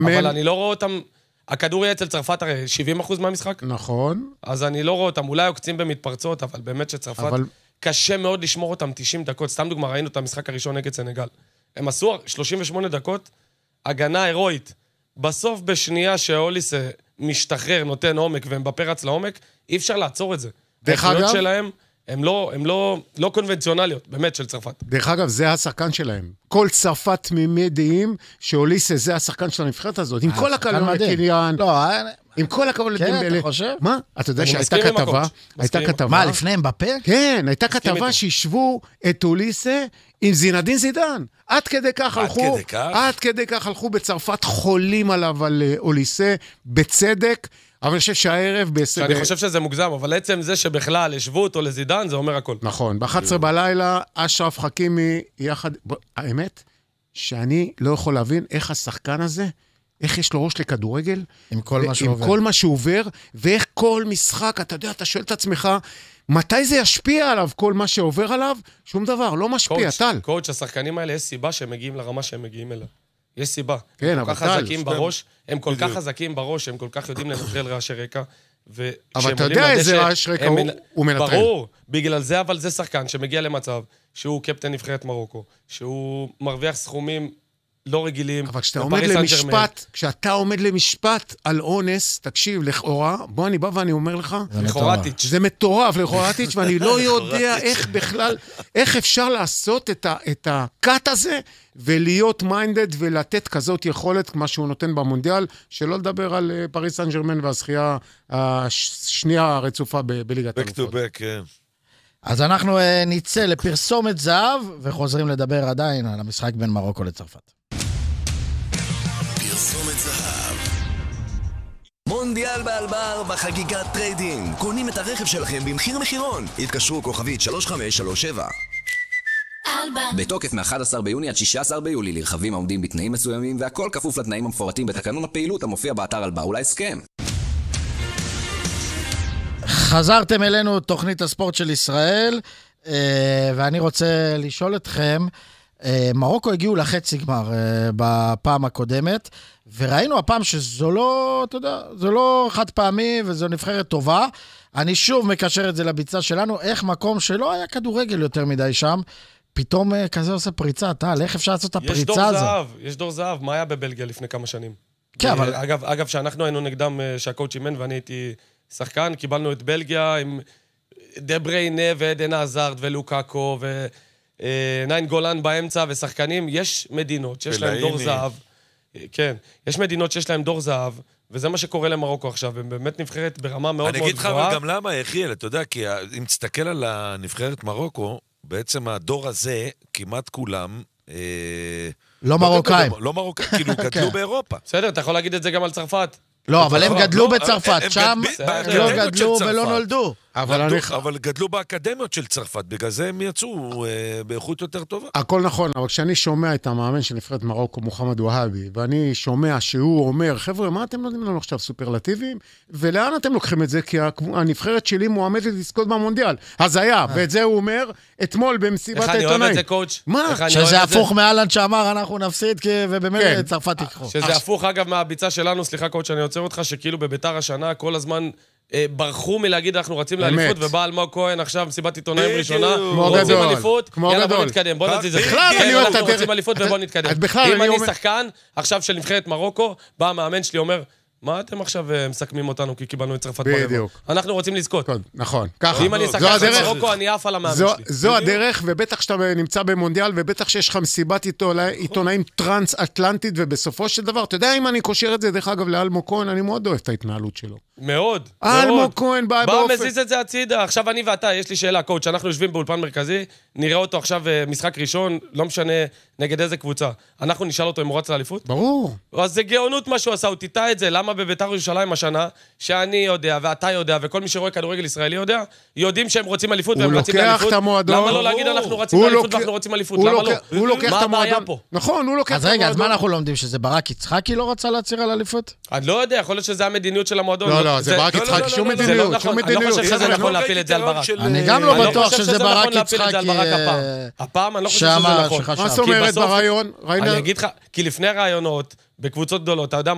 אבל אני לא רואה אותם, הכדור יהיה אצל צרפת הרי 70% מהמשחק. נכון. אז אני לא רואה אותם, אולי עוקצים במתפרצות, אבל באמת שצרפת קשה מאוד לשמור אותם 90 דקות. סתם דוגמה, ראינו את המשחק הראשון נגד סנגל. הם עשו 38 דקות, הגנה הירואית. בסוף בשנייה שאוליס משתחרר, נותן עומק, והם בפרץ לעומק, אי אפשר לעצור את זה. דרך אגב, שלהם הם לא קונבנציונליות, באמת, של צרפת. דרך אגב, זה השחקן שלהם. כל צרפת תמימי דעים שאוליסה זה השחקן של הנבחרת הזאת. עם כל הכבוד לקיליאן. לא, עם כל הכבוד לדמבלה. כן, אתה חושב? מה? אתה יודע שהייתה כתבה... מה, לפני אמבפה? כן, הייתה כתבה שהשוו את אוליסה עם זינדין זידן. עד כדי כך הלכו בצרפת חולים עליו על אוליסה, בצדק. אבל אני חושב שהערב... אני חושב שזה מוגזם, אבל עצם זה שבכלל השוו אותו לזידן, זה אומר הכל. נכון, ב-11 בלילה, אשרף חכימי יחד... האמת, שאני לא יכול להבין איך השחקן הזה, איך יש לו ראש לכדורגל, עם כל מה שעובר. עם כל מה שעובר, ואיך כל משחק, אתה יודע, אתה שואל את עצמך, מתי זה ישפיע עליו, כל מה שעובר עליו? שום דבר, לא משפיע, טל. קואוץ', השחקנים האלה, יש סיבה שהם מגיעים לרמה שהם מגיעים אליה. יש סיבה. כן, אבל טל, הם כל כך חזקים בראש, הם כל כך יודעים לנטרל רעשי רקע. אבל אתה יודע איזה רעש רקע הוא מנטרל. ברור, בגלל זה, אבל זה שחקן שמגיע למצב שהוא קפטן נבחרת מרוקו, שהוא מרוויח סכומים לא רגילים. אבל כשאתה עומד למשפט על אונס, תקשיב, לכאורה, בוא אני בא ואני אומר לך, זה מטורף לכאורטיץ', ואני לא יודע איך בכלל, איך אפשר לעשות את הקאט הזה, ולהיות מיינדד ולתת כזאת יכולת, כמו שהוא נותן במונדיאל, שלא לדבר על פריס סן ז'רמן והזכייה השנייה הרצופה בליגת האלופות. back to back, כן. אז אנחנו נצא לפרסומת זהב, וחוזרים לדבר עדיין על המשחק בין מרוקו לצרפת. פרסומת זהב. מונדיאל באלבר בחגיגת טריידינג. קונים את הרכב שלכם במחיר מחירון. התקשרו כוכבית 3537. בתוקף מ-11 ביוני עד 16 ביולי לרכבים העומדים בתנאים מסוימים, והכל כפוף לתנאים המפורטים בתקנון הפעילות המופיע באתר אלבר ולהסכם. חזרתם אלינו תוכנית הספורט של ישראל, ואני רוצה לשאול אתכם, מרוקו הגיעו לחצי גמר בפעם הקודמת, וראינו הפעם שזו לא, אתה יודע, זו לא חד פעמי וזו נבחרת טובה. אני שוב מקשר את זה לביצה שלנו, איך מקום שלא היה כדורגל יותר מדי שם, פתאום כזה עושה פריצה, טל, איך אפשר לעשות את הפריצה הזאת? יש דור זהב, מה היה בבלגיה לפני כמה שנים? כן, אבל... אגב, שאנחנו היינו נגדם, שהקואוצ' אימן ואני הייתי שחקן, קיבלנו את בלגיה עם דבריינה ועדן עזארד ולוקאקו וניין גולן באמצע ושחקנים. יש מדינות שיש להם דור זהב. כן, יש מדינות שיש להם דור זהב, וזה מה שקורה למרוקו עכשיו, הם באמת נבחרת ברמה מאוד מאוד גבוהה. אני אגיד לך אבל גם למה, יחיאל, אתה יודע, כי אם תסתכל על הנבחרת מרוקו, בעצם הדור הזה, כמעט כולם... לא מרוקאים. לא מרוקאים, כאילו גדלו באירופה. בסדר, אתה יכול להגיד את זה גם על צרפת. לא, אבל הם גדלו בצרפת, שם הם לא גדלו ולא נולדו. אבל גדלו באקדמיות של צרפת, בגלל זה הם יצאו באיכות יותר טובה. הכל נכון, אבל כשאני שומע את המאמן של נבחרת מרוקו, מוחמד והבי, ואני שומע שהוא אומר, חבר'ה, מה אתם נותנים לנו עכשיו סופרלטיביים? ולאן אתם לוקחים את זה? כי הנבחרת שלי מועמדת לזכות במונדיאל. אז היה, ואת זה הוא אומר אתמול במסיבת העיתונאים. איך אני אוהב את זה, קואץ'? מה? שזה הפוך מאלן שאמר, אנחנו נפסיד, ובאמת צרפת תיקחו. שזה הפוך, אגב, מהביצה שלנו, סליחה, קואץ', שאני עוצר אותך, שכאילו בביתר השנה כל הזמן ברחו מלהגיד אנחנו רצים לאליפות, ובא אלמוג כהן עכשיו מסיבת עיתונאים ראשונה, רוצים אליפות, יאללה בוא נתקדם, בוא נתקדם. אנחנו רוצים אליפות ובוא נתקדם. אם אני שחקן עכשיו של נבחרת מרוקו, בא המאמן שלי אומר, מה אתם עכשיו מסכמים אותנו כי קיבלנו את צרפת ברבע? אנחנו רוצים לזכות. נכון, ככה. אם אני שחקן של מרוקו, אני אף על המאמן שלי. זו הדרך, ובטח שאתה נמצא במונדיאל, ובטח שיש לך מסיבת עיתונאים טרנס-אטלנטית, ובסופו של דבר, אתה יודע, אם אני קושר את זה, דרך אגב, לאלמוג כהן, אני מאוד אוהב את ההתנהלות שלו. מאוד. אלמוג כהן בא באופן. מזיז את זה הצידה. עכשיו אני ואתה, יש לי שאלה, קואוצ', אנחנו יושבים באולפן מרכזי, נראה אותו עכשיו משחק ראשון, לא משנה נגד איזה קבוצה. אנחנו נשאל אותו אם הוא רץ לאליפות? ברור. אז זה גאונות מה שהוא עשה, הוא תיטע את זה. למה בביתר ירושלים השנה, שאני יודע ואתה יודע וכל מי שרואה כדורגל ישראלי יודע, יודעים שהם רוצים אליפות והם רצים לאליפות. למה לא להגיד אנחנו רצים לאליפות ואנחנו רוצים אליפות? למה לא? הוא לוקח את המועדון. נכון, הוא לוקח את המועדון. אז רגע, אז מה אנחנו לומדים? שזה ברק יצחקי לא רצה להצהיר על אליפות? אני לא יודע, יכול להיות שזה המדיניות של המועדון. לא, זה ברק יצחקי, שום מדיניות. אני לא חושב שזה נכון להפיל את זה על ברק. אני גם לא בטוח שזה ברק יצחקי. הפעם אני לא חושב שזה נכון. מה זאת אומרת ברעיון? אני אגיד לך, כי לפני הרעיונות, בקבוצות גדולות, אתה יודע